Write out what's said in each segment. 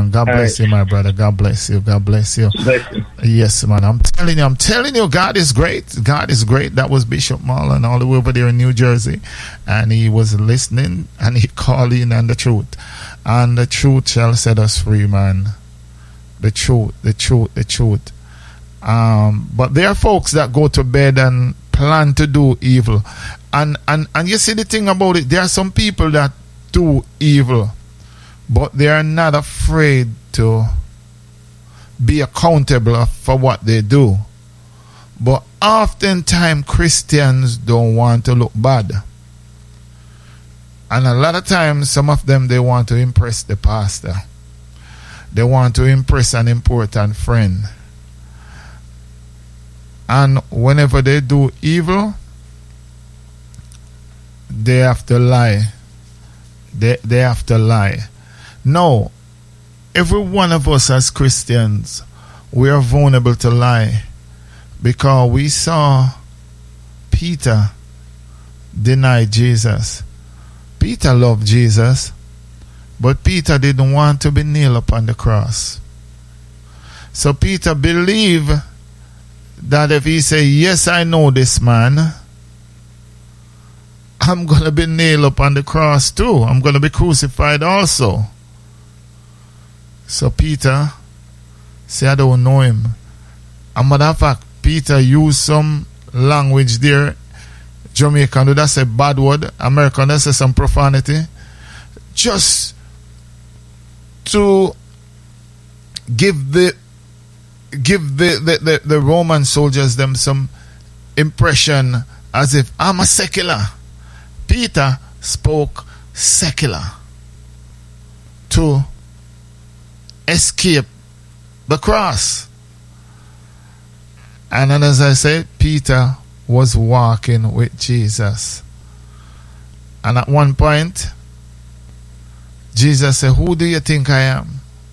God bless you, my brother. God bless you. God bless you. Bless you. Yes, man. I'm telling you, God is great. God is great. That was Bishop Marlon all the way over there in New Jersey. And he was listening and he called in on the truth. And the truth shall set us free, man. The truth. But there are folks that go to bed and plan to do evil. And you see the thing about it, there are some people that do evil, but they are not afraid to be accountable for what they do. But oftentimes Christians don't want to look bad. And a lot of times, some of them, they want to impress the pastor. They want to impress an important friend. And whenever they do evil, they have to lie. They have to lie. No, every one of us as Christians, we are vulnerable to lie, because we saw Peter deny Jesus. Peter loved Jesus, but Peter didn't want to be nailed upon the cross. So Peter believed that if he say, yes, I know this man, I'm going to be nailed upon the cross too. I'm going to be crucified also. So Peter said, I don't know him. As a matter of fact, Peter used some language there. Jamaican, do that say bad word. American, that say some profanity. Just to give the Roman soldiers them some impression as if I'm a secular. Peter spoke secular to escape the cross. And then, as I said, Peter was walking with Jesus. And at one point, Jesus said, who do you think I am?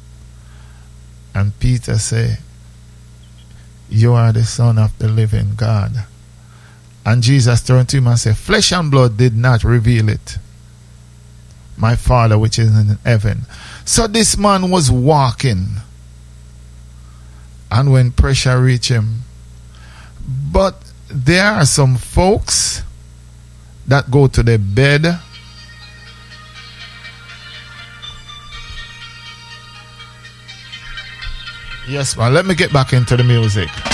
And Peter said, you are the Son of the living God. And Jesus turned to him and said, flesh and blood did not reveal it. My Father which is in heaven. So this man was walking. And when pressure reached him. But there are some folks that go to their bed Yes, man. Let me get back into the music.